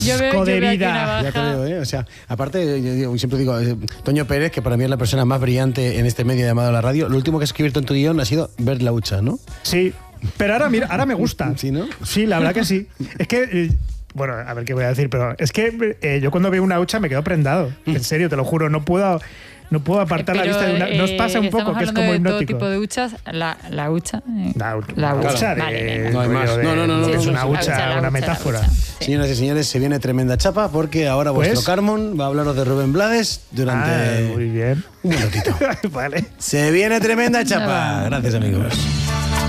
Yo veo asco de aquí una vida. baja. Ya te veo, ¿eh? O sea, aparte, yo siempre digo, Toño Pérez, que para mí es la persona más brillante en este medio llamado la radio, lo último que has escrito en tu guión ha sido ver la hucha, ¿no? Sí, pero ahora, mira, ahora me gusta. Sí, ¿no? Sí, la verdad que sí. Es que... bueno, a ver qué voy a decir, pero es que yo cuando veo una hucha me quedo prendado. En serio, te lo juro, no puedo apartar la vista de una... Nos pasa un poco, que es como de hipnótico. todo tipo de huchas. La hucha. La hucha. hucha Claro. de... No hay más. No, es sí, una sí, hucha, una metáfora. Sí. Señoras y señores, se viene tremenda chapa porque ahora vuestro Pues- Carmon va a hablaros de Rubén Blades durante Muy bien. un minutito. Vale. Se viene tremenda chapa. Gracias, amigos.